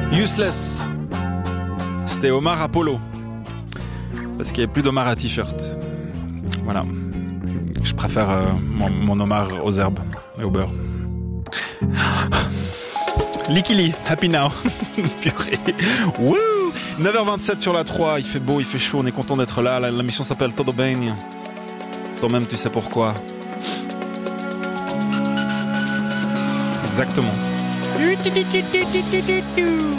Useless. C'était Omar Apollo. Parce qu'il n'y avait plus d'Omar à t-shirt. Voilà. Je préfère mon Omar aux herbes et au beurre. Likili, happy now. Purée. Wouh. 9h27 sur la 3, il fait beau, il fait chaud, on est content d'être là. La mission s'appelle Todo Bem. Toi-même, tu sais pourquoi. Exactement.